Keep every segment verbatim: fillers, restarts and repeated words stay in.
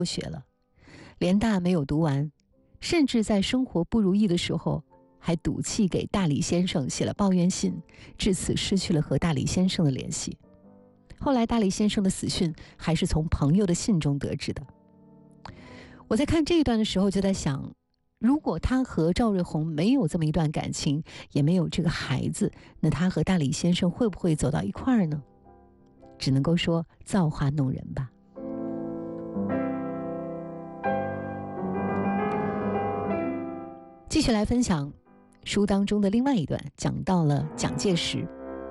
学了，联大没有读完，甚至在生活不如意的时候还赌气给大李先生写了抱怨信，至此失去了和大李先生的联系。后来大李先生的死讯还是从朋友的信中得知的。我在看这一段的时候就在想，如果他和赵瑞红没有这么一段感情，也没有这个孩子，那他和大李先生会不会走到一块儿呢？只能够说造化弄人吧。继续来分享书当中的另外一段，讲到了蒋介石。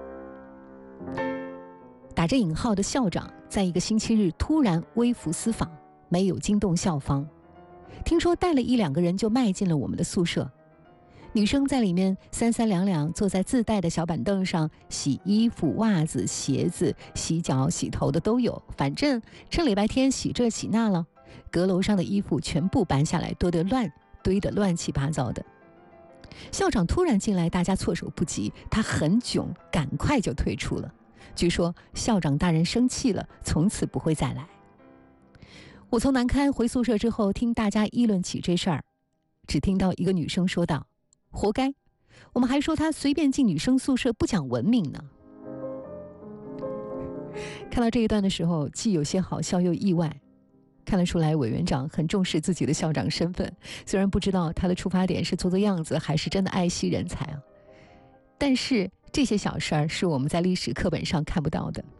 打着引号的校长在一个星期日突然微服私访，没有惊动校方，听说带了一两个人就迈进了我们的宿舍。女生在里面三三两两坐在自带的小板凳上洗衣服、袜子、鞋子，洗脚洗头的都有，反正趁礼拜天洗这洗那了。阁楼上的衣服全部搬下来，堆得乱堆得乱七八糟的。校长突然进来，大家措手不及，他很囧，赶快就退出了。据说校长大人生气了，从此不会再来。我从南开回宿舍之后，听大家议论起这事儿，只听到一个女生说道：“活该，我们还说他随便进女生宿舍不讲文明呢。”看到这一段的时候，既有些好笑又意外。看得出来委员长很重视自己的校长身份，虽然不知道他的出发点是做做样子还是真的爱惜人才啊，但是这些小事儿是我们在历史课本上看不到的。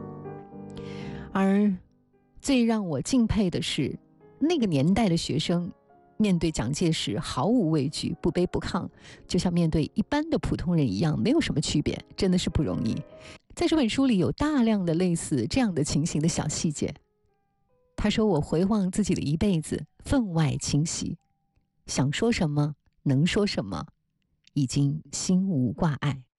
而最让我敬佩的是，那个年代的学生面对蒋介石毫无畏惧，不卑不亢，就像面对一般的普通人一样，没有什么区别，真的是不容易。在这本书里有大量的类似这样的情形的小细节。他说，我回望自己的一辈子，分外清晰，想说什么能说什么，已经心无挂碍。